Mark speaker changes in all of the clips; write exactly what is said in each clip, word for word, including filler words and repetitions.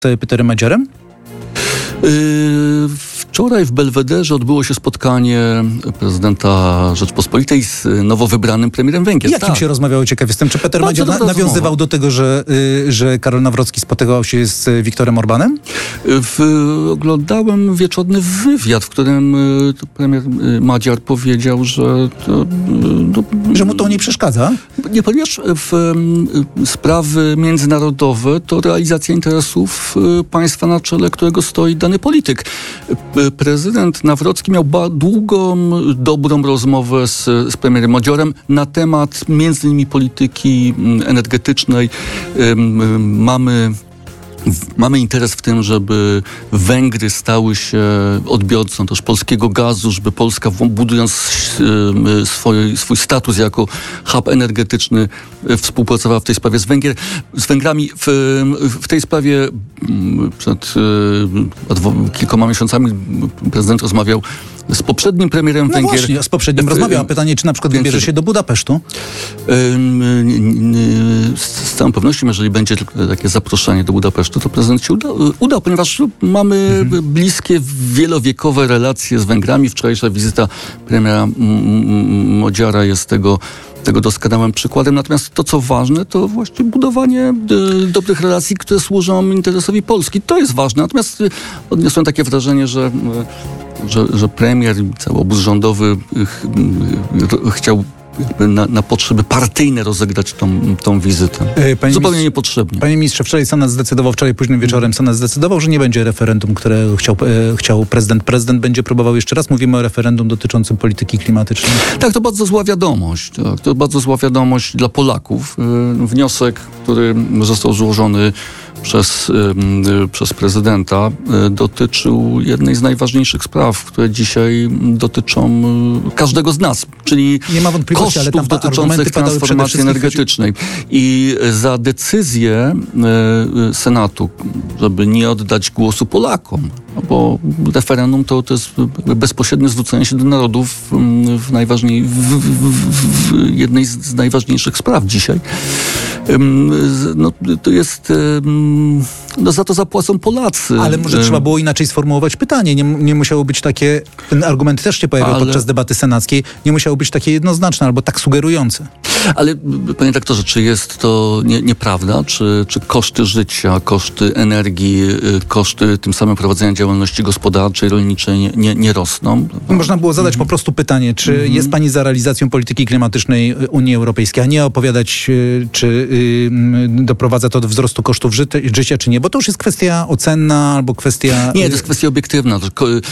Speaker 1: Peterem Madziarem?
Speaker 2: Yy, wczoraj w Belwederze odbyło się spotkanie prezydenta Rzeczpospolitej z nowo wybranym premierem Węgier.
Speaker 1: Jakim
Speaker 2: tak.
Speaker 1: się rozmawiało, ciekaw jestem. Czy Peter
Speaker 2: Bardzo
Speaker 1: Madziar na, nawiązywał
Speaker 2: rozmowa.
Speaker 1: do tego, że, y, że Karol Nawrocki spotykał się z Viktorem Orbanem?
Speaker 2: W, oglądałem wieczorny wywiad, w którym y, premier y, Madziar powiedział, że to, y,
Speaker 1: Że mu to nie przeszkadza?
Speaker 2: nie, ponieważ w y, sprawy międzynarodowe to realizacja interesów y, państwa, na czele którego stoi dany polityk. Y, prezydent Nawrocki miał ba- długą, dobrą rozmowę z, z premierem Madziarem na temat między innymi polityki y, energetycznej. Y, y, mamy Mamy interes w tym, żeby Węgry stały się odbiorcą też polskiego gazu, żeby Polska, budując swój, swój status jako hub energetyczny, współpracowała w tej sprawie z, Węgier, z Węgrami. W, w tej sprawie przed kilkoma miesiącami prezydent rozmawiał z poprzednim premierem
Speaker 1: No
Speaker 2: Węgier.
Speaker 1: właśnie, z poprzednim rozmawiał. Pytanie, czy na przykład
Speaker 2: Więcej.
Speaker 1: wybierze się do Budapesztu?
Speaker 2: Z całą pewnością, jeżeli będzie takie zaproszenie do Budapesztu, to prezydent się uda, uda ponieważ mamy mhm. bliskie, wielowiekowe relacje z Węgrami. Wczorajsza wizyta premiera Madziara jest tego tego doskonałym przykładem. Natomiast to, co ważne, to właśnie budowanie y, dobrych relacji, które służą interesowi Polski. To jest ważne. Natomiast y, odniosłem takie wrażenie, że, y, że, że premier, cały obóz rządowy y, y, chciał Na, na potrzeby partyjne rozegrać tą, tą wizytę.
Speaker 1: Panie
Speaker 2: Zupełnie
Speaker 1: mistrz,
Speaker 2: niepotrzebnie.
Speaker 1: Panie ministrze, wczoraj Senat zdecydował, wczoraj późnym wieczorem Senat zdecydował, że nie będzie referendum, które chciał, e, chciał prezydent. Prezydent będzie próbował jeszcze raz. Mówimy o referendum dotyczącym polityki klimatycznej.
Speaker 2: Tak, to bardzo zła wiadomość. Tak, to bardzo zła wiadomość dla Polaków. Yy, wniosek, który został złożony przez, yy, przez prezydenta, yy, dotyczył jednej z najważniejszych spraw, które dzisiaj dotyczą yy, każdego z nas, czyli
Speaker 1: nie ma wątpliwości, ale tam
Speaker 2: dotyczących transformacji energetycznej. I za decyzję y, Senatu, żeby nie oddać głosu Polakom, bo referendum to, to jest bezpośrednie zwrócenie się do narodów w, w, najważniej, w, w, w jednej z, z najważniejszych spraw dzisiaj. No, to jest... No, za to zapłacą Polacy.
Speaker 1: Ale może trzeba było inaczej sformułować pytanie. Nie, nie musiało być takie... Ten argument też się pojawiał Ale... podczas debaty senackiej. Nie musiało być takie jednoznaczne albo tak sugerujące.
Speaker 2: Ale panie doktorze, czy jest to nie, nieprawda? Czy, czy koszty życia, koszty energii, koszty tym samym prowadzenia działalności gospodarczej, rolniczej nie, nie, nie rosną?
Speaker 1: Można było zadać po prostu pytanie, czy mm-hmm. jest pani za realizacją polityki klimatycznej Unii Europejskiej, a nie opowiadać, czy y, doprowadza to do wzrostu kosztów ży- życia, czy nie, bo to już jest kwestia ocenna albo kwestia...
Speaker 2: Nie, to jest kwestia obiektywna. To, y,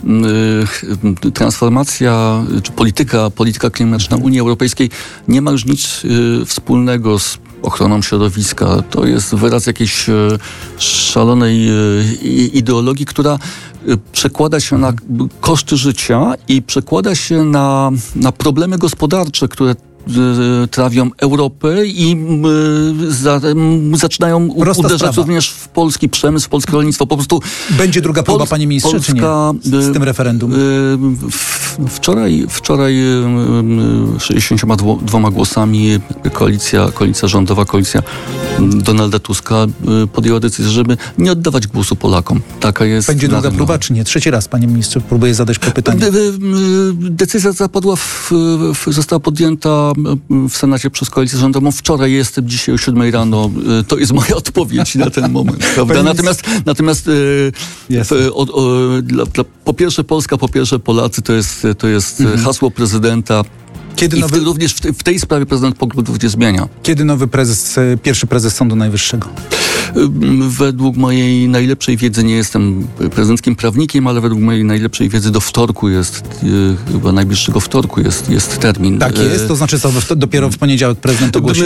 Speaker 2: y, transformacja, czy polityka, polityka klimatyczna Unii Europejskiej nie ma już nic y, wspólnego z ochroną środowiska. To jest wyraz jakiejś y, szalonej y, ideologii, która y, przekłada się na koszty życia i przekłada się na, na problemy gospodarcze, które trawią Europę i y, za, y, zaczynają
Speaker 1: Prosta
Speaker 2: uderzać
Speaker 1: sprawa.
Speaker 2: również w polski przemysł, w polskie rolnictwo. Po prostu
Speaker 1: będzie druga próba,
Speaker 2: Pols-
Speaker 1: panie ministrze,
Speaker 2: Polska,
Speaker 1: czy nie? Z, z tym referendum.
Speaker 2: Y, w, wczoraj wczoraj y, y, sześćdziesięcioma dwoma głosami koalicja, koalicja rządowa, koalicja Donalda Tuska y, podjęła decyzję, żeby nie oddawać głosu Polakom. Taka jest...
Speaker 1: Będzie druga próba, czy nie? Trzeci raz, panie ministrze, próbuję zadać to pytanie.
Speaker 2: Y, y, y, decyzja zapadła, w, w, została podjęta w Senacie przez koalicję rządową. Wczoraj jestem, dzisiaj o siódmej rano. To jest moja odpowiedź na ten moment. Prawda? Natomiast, natomiast
Speaker 1: yes.
Speaker 2: w, o, o, dla, dla, po pierwsze Polska, po pierwsze Polacy, to jest, to jest mhm. hasło prezydenta. Kiedy I nowy... w, również w, w tej sprawie prezydent poglądów nie zmienia.
Speaker 1: Kiedy nowy prezes, pierwszy prezes Sądu Najwyższego?
Speaker 2: Według mojej najlepszej wiedzy, nie jestem prezydenckim prawnikiem, ale według mojej najlepszej wiedzy do wtorku jest, chyba najbliższego wtorku jest, jest termin.
Speaker 1: Tak jest, to znaczy co, dopiero w poniedziałek prezydent ogłosi?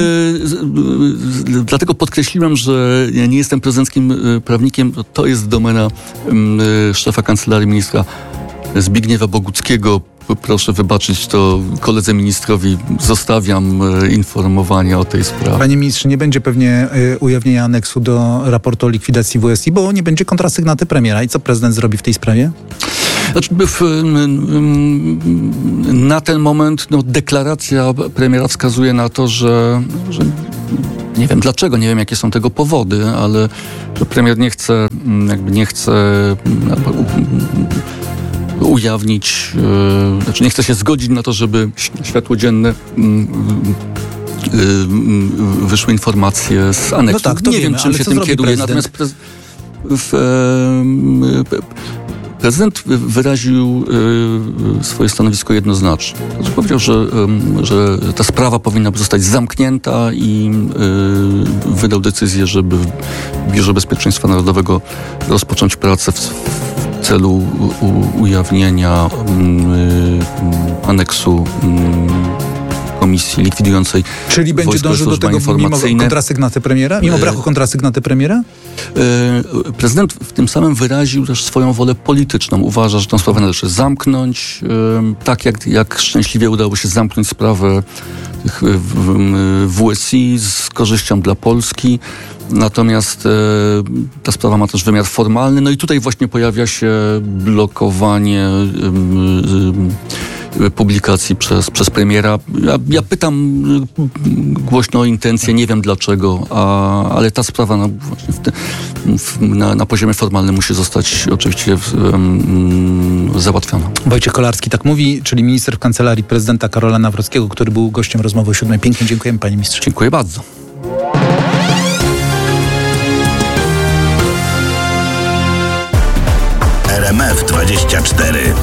Speaker 2: Dlatego podkreśliłem, że nie jestem prezydenckim prawnikiem. To jest domena szefa Kancelarii Ministra Zbigniewa Boguckiego. Proszę wybaczyć to koledze ministrowi. Zostawiam e, informowanie o tej sprawie.
Speaker 1: Panie ministrze, nie będzie pewnie y, ujawnienia aneksu do raportu o likwidacji W S I, bo nie będzie kontrasygnaty premiera. I co prezydent zrobi w tej sprawie?
Speaker 2: Znaczy, w, na ten moment no, deklaracja premiera wskazuje na to, że, że nie wiem dlaczego, nie wiem jakie są tego powody, ale że premier nie chce, jakby nie chce ujawnić, yy, znaczy nie chce się zgodzić na to, żeby światło dzienne yy, yy, wyszły informacje z aneksu.
Speaker 1: No tak, to
Speaker 2: nie
Speaker 1: wiemy,
Speaker 2: wiem, czym się tym kieruje. Natomiast prez, w, yy, prezydent wyraził yy, swoje stanowisko jednoznacznie. Znaczy powiedział, że, yy, że ta sprawa powinna zostać zamknięta i yy, wydał decyzję, żeby w Biurze Bezpieczeństwa Narodowego rozpocząć pracę w, w celu u, ujawnienia yy, aneksu yy, komisji likwidującej
Speaker 1: Czyli będzie dążył do tego mimo kontrasygnaty premiera? Mimo braku kontrasygnaty premiera?
Speaker 2: Yy, prezydent w tym samym wyraził też swoją wolę polityczną. Uważa, że tę sprawę należy zamknąć. Yy, tak jak, jak szczęśliwie udało się zamknąć sprawę tych W S I z korzyścią dla Polski. Natomiast e, ta sprawa ma też wymiar formalny. No i tutaj właśnie pojawia się blokowanie e, e, publikacji przez, przez premiera. Ja, ja pytam głośno o intencje, nie wiem dlaczego, a, ale ta sprawa no, właśnie w te, w, na, na poziomie formalnym musi zostać oczywiście w, um, załatwiona.
Speaker 1: Wojciech Kolarski tak mówi, czyli minister w kancelarii prezydenta Karola Nawrockiego, który był gościem rozmowy o siódmej. Pięknie dziękujemy, panie ministrze.
Speaker 2: Dziękuję bardzo.
Speaker 3: R M F dwadzieścia cztery